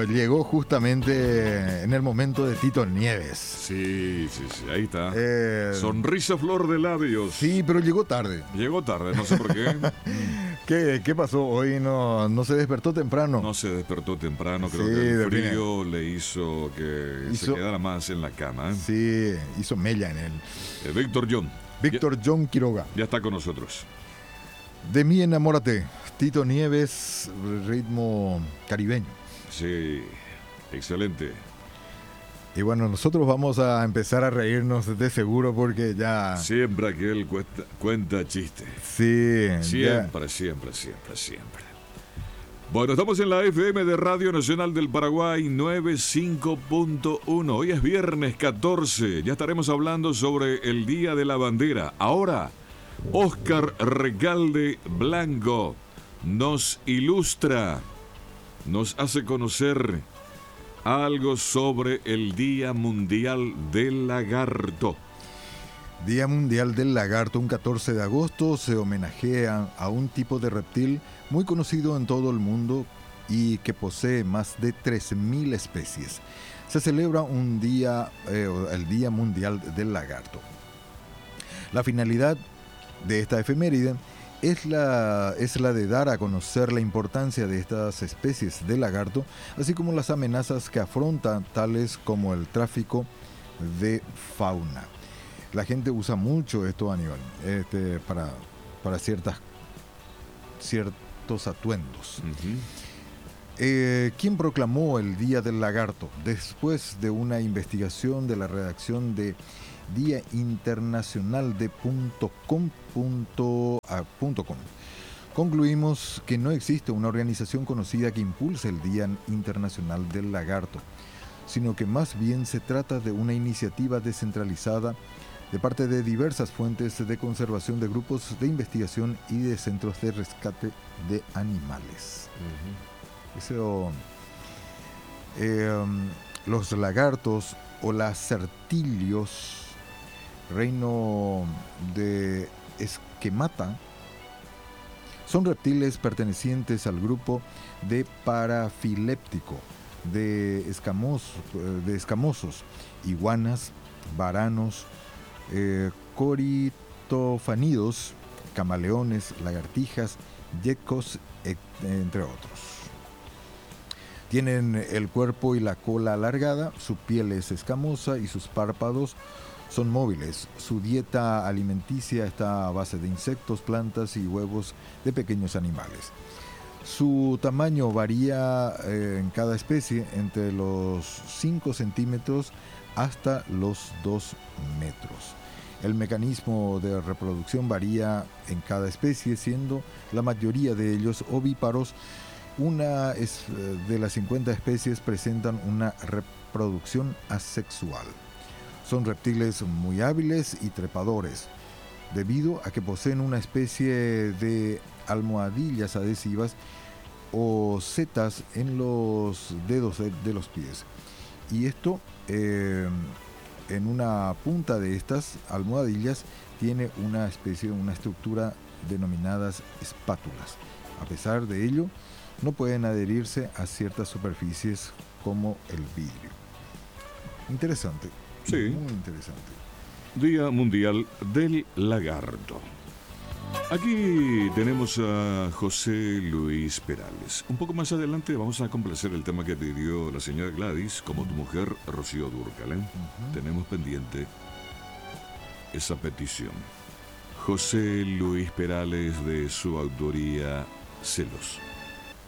llegó justamente en el momento de Tito Nieves. Sí, ahí está. Sonrisa flor de labios. Sí, pero llegó tarde. Llegó tarde, no sé por qué. ¿Qué pasó? Hoy no se despertó temprano. No se despertó temprano, creo Sí, que el define. frío le hizo que se quedara más en la cama. Sí, hizo mella en él. Víctor John. Víctor John Quiroga. Ya está con nosotros. De mí enamórate. Tito Nieves, ritmo caribeño. Sí, excelente. Y bueno, nosotros vamos a empezar a reírnos de seguro porque ya... Siempre aquel cuenta chiste. Sí. Siempre. Bueno, estamos en la FM de Radio Nacional del Paraguay 95.1. Hoy es viernes 14. Ya estaremos hablando sobre el Día de la Bandera. Ahora, Óscar Recalde Blanco nos ilustra, nos hace conocer algo sobre el Día Mundial del Lagarto. Día Mundial del Lagarto, un 14 de agosto, se homenajea a un tipo de reptil muy conocido en todo el mundo y que posee más de 3.000 especies. Se celebra el Día Mundial del Lagarto. La finalidad de esta efeméride es la de dar a conocer la importancia de estas especies de lagarto, así como las amenazas que afrontan, tales como el tráfico de fauna. La gente usa mucho esto, Aníbal, para ciertos atuendos. ¿Quién proclamó el Día del Lagarto? Después de una investigación de la redacción de Día Internacional de .com, concluimos que no existe una organización conocida que impulse el Día Internacional del Lagarto, sino que más bien se trata de una iniciativa descentralizada de parte de diversas fuentes de conservación, de grupos de investigación y de centros de rescate de animales. Los lagartos o lacertilios, reino de Esquemata, son reptiles pertenecientes al grupo de Parafiléptico, de escamosos, iguanas, varanos, coritofanidos, camaleones, lagartijas, geckos, entre otros. Tienen el cuerpo y la cola alargada, su piel es escamosa y sus párpados son móviles. Su dieta alimenticia está a base de insectos, plantas y huevos de pequeños animales. Su tamaño varía en cada especie entre los 5 centímetros hasta los 2 metros. El mecanismo de reproducción varía en cada especie, siendo la mayoría de ellos ovíparos. Una de las 50 especies presentan una reproducción asexual. Son reptiles muy hábiles y trepadores, debido a que poseen una especie de almohadillas adhesivas o setas en los dedos de los pies. Y esto, en una punta de estas almohadillas, tiene una estructura denominadas espátulas. A pesar de ello, no pueden adherirse a ciertas superficies como el vidrio. Interesante. Sí. Muy interesante. Día Mundial del Lagarto. Aquí tenemos a José Luis Perales. Un poco más adelante vamos a complacer el tema que pidió la señora Gladys, Como tu mujer, Rocío Dúrcal. Tenemos pendiente esa petición. José Luis Perales, de su autoría, Celos.